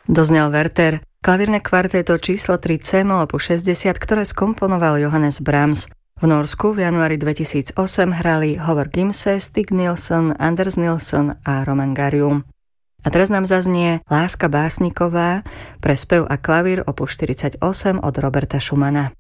Doznel Werther, klavírne kvartéto číslo 3 C-moll opus 60, ktoré skomponoval Johannes Brahms. V Norsku v januári 2008 hrali Håvard Gimse, Stig Nilsson, Anders Nilsson a Roman Garium. A teraz nám zaznie Láska básniková pre spev a klavír opus 48 od Roberta Schumana.